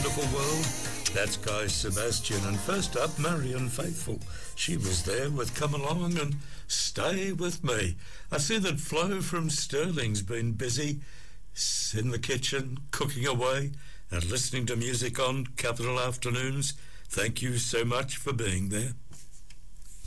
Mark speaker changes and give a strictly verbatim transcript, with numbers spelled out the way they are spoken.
Speaker 1: Wonderful World. That's Guy Sebastian. And first up, Marianne Faithfull. She was there with Come Along and Stay With Me. I see that Flo from Stirling's been busy in the kitchen, cooking away and listening to music on Capital Afternoons. Thank you so much for being there.